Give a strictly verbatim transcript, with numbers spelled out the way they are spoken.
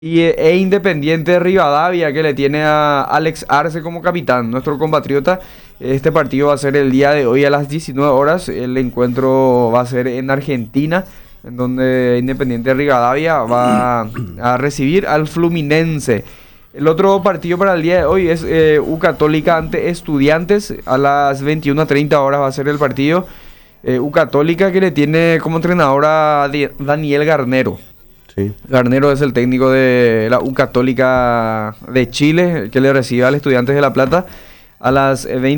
Y, e e Independiente de Rivadavia, que le tiene a Alex Arce como capitán, nuestro compatriota. Este partido va a ser el día de hoy a las diecinueve horas. El encuentro va a ser en Argentina, en donde Independiente de Rivadavia va a recibir al Fluminense. El otro partido para el día de hoy es eh, U Católica ante Estudiantes. A las veintiuna treinta horas va a ser el partido. Eh, U Católica, que le tiene como entrenador a Di- Daniel Garnero. Sí. Garnero es el técnico de la U Católica de Chile, que le recibe al Estudiantes de La Plata a las veinte.